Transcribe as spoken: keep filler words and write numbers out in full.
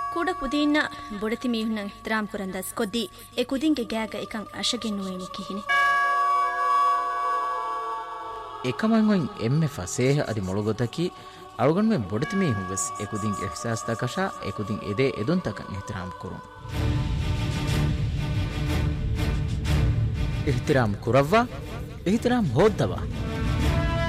ಕೂಡ ಕುದಿನ ಬೊಡತಿ ಮೀಹುನ ಇಹ್ತಿರಾಮ್ ಕುರಂದಸ್ ಕೊದ್ದಿ ಎ ಕುದಿಂಗೆ ಗ್ಯಾಗ ಎಕಂ ಅಶಗೆ ನುವೇಮಿ ಕಿಹಿನಿ එකමංගොයින් එම්මෙ ෆසේහ අදි මොළගොතකි අලුගන්මෙ බොඩති මීහුන් වෙස් එ කුදින් ඉහ්සාස් තකෂා එ කුදින් එදේ එදුන් තකන් ඉහ්තිරාම් කුරුන් ඉහ්තිරාම් කුරවවා ඉහ්තිරාම් හොද්දවා